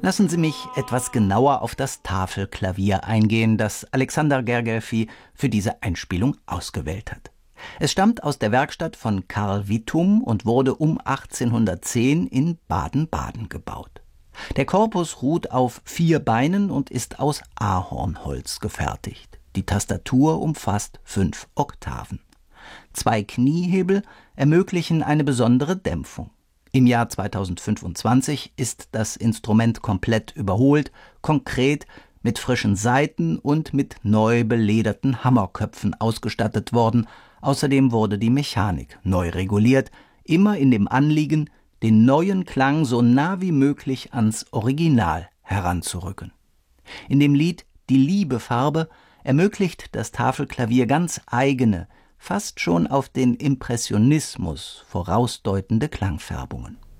Lassen Sie mich etwas genauer auf das Tafelklavier eingehen, das Alexander Gergely für diese Einspielung ausgewählt hat. Es stammt aus der Werkstatt von Karl Wittum und wurde um 1810 in Baden-Baden gebaut. Der Korpus ruht auf 4 Beinen und ist aus Ahornholz gefertigt. Die Tastatur umfasst 5 Oktaven. 2 Kniehebel ermöglichen eine besondere Dämpfung. Im Jahr 2025 ist das Instrument komplett überholt, konkret mit frischen Saiten und mit neu belederten Hammerköpfen ausgestattet worden. Außerdem wurde die Mechanik neu reguliert, immer in dem Anliegen, den neuen Klang so nah wie möglich ans Original heranzurücken. In dem Lied »Die liebe Farbe« ermöglicht das Tafelklavier ganz eigene, fast schon auf den Impressionismus vorausdeutende Klangfärbungen.